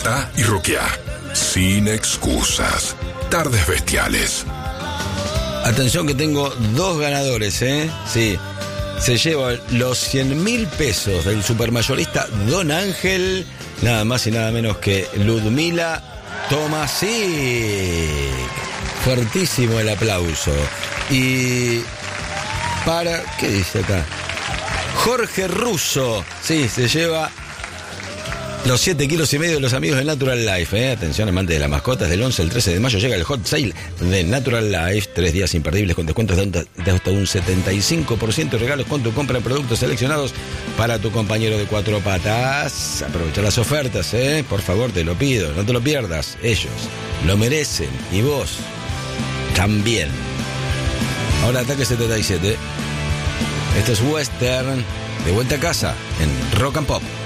Despertá y roqueá. Sin excusas. Tardes Bestiales. Atención que tengo 2 ganadores, Sí. Se lleva los 100.000 pesos del supermayorista Don Ángel, nada más y nada menos que Ludmila Tomasic. Fuertísimo el aplauso. Y para, ¿qué dice acá? Jorge Russo, sí, se lleva los 7,5 kilos de los amigos de Natural Life. Atención, amantes de las mascotas, del 11 al 13 de mayo llega el hot sale de Natural Life. 3 días imperdibles con descuentos de hasta un 75% y regalos con tu compra en productos seleccionados para tu compañero de 4 patas. Aprovecha las ofertas, por favor, te lo pido, no te lo pierdas. Ellos lo merecen y vos también. Ahora Ataque 77. Esto es Western, de vuelta a casa en Rock and Pop.